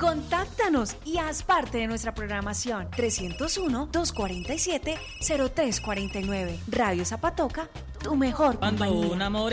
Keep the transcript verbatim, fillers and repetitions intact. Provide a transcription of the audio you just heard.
Contáctanos y haz parte de nuestra programación. trescientos uno, doscientos cuarenta y siete, cero tres cuarenta y nueve. Radio Zapatoca, tu mejor Cuando compañía. un amor